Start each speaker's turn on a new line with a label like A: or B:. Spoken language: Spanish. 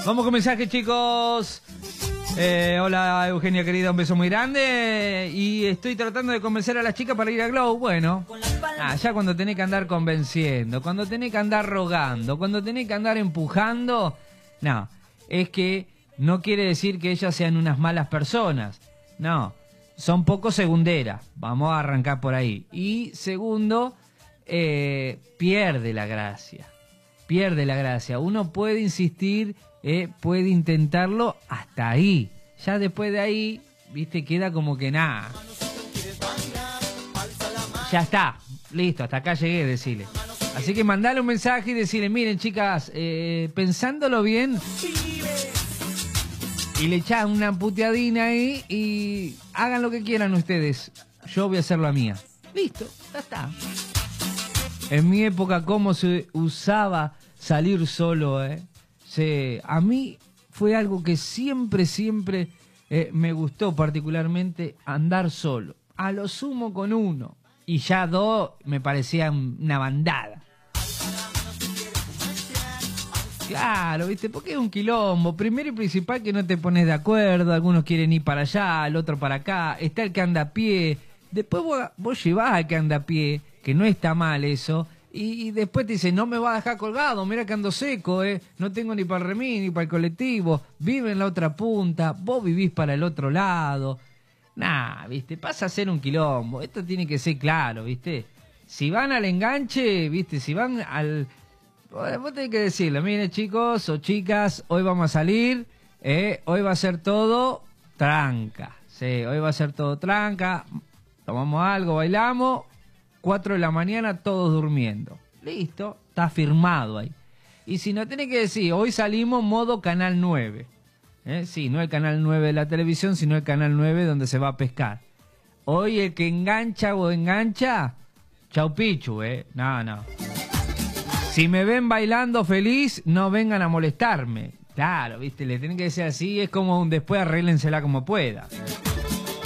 A: Vamos con mensajes, chicos. Hola, Eugenia querida, un beso muy grande. Y estoy tratando de convencer a las chicas para ir a Glow. Bueno, ya cuando tenés que andar convenciendo, cuando tenés que andar rogando, cuando tenés que andar empujando, no, es que no quiere decir que ellas sean unas malas personas. No, son poco segunderas. Vamos a arrancar por ahí. Y segundo, pierde la gracia. Pierde la gracia. Uno puede insistir, puede intentarlo hasta ahí. Ya después de ahí, viste, queda como que nada. Ya está, listo, hasta acá llegué, decirle. Así que mandale un mensaje y decirle, miren chicas, pensándolo bien, y le echás una puteadina ahí y hagan lo que quieran ustedes. Yo voy a hacer la mía. Listo, ya está. En mi época, cómo se usaba salir solo, a mí fue algo que siempre me gustó particularmente, andar solo. A lo sumo con uno. Y ya dos me parecían una bandada. Claro, ¿viste? Porque es un quilombo. Primero y principal que no te pones de acuerdo. Algunos quieren ir para allá, el otro para acá. Está el que anda a pie. Después vos llevás al que anda a pie, que no está mal eso. Y después te dicen, no me va a dejar colgado, mira que ando seco, no tengo ni para el remis ni para el colectivo, vive en la otra punta, vos vivís para el otro lado. Nah, viste, pasa a ser un quilombo, esto tiene que ser claro, viste. Si van al enganche, viste, si van al... Vos tenés que decirle, miren chicos o chicas, hoy vamos a salir, hoy va a ser todo tranca, sí, hoy va a ser todo tranca, tomamos algo, bailamos... 4 de la mañana todos durmiendo. Listo, está firmado ahí. Y si no tenés que decir, hoy salimos modo canal 9. Sí, no el canal 9 de la televisión, sino el canal 9 donde se va a pescar. Hoy el que engancha o engancha, chau pichu, No. Si me ven bailando feliz, no vengan a molestarme. Claro, viste, le tienen que decir así, es como un después arréglensela como pueda.